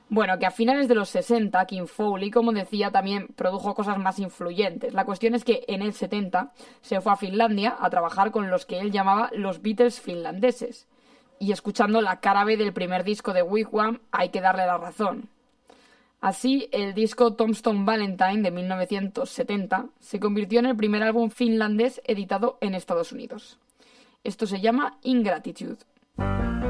Bueno, que a finales de los 60, King Foley, como decía, también produjo cosas más influyentes. La cuestión es que en el 70 se fue a Finlandia a trabajar con los que él llamaba los Beatles finlandeses. Y escuchando la cara B del primer disco de Wigwam, hay que darle la razón. Así, el disco Tombstone Valentine de 1970 se convirtió en el primer álbum finlandés editado en Estados Unidos. Esto se llama Ingratitude.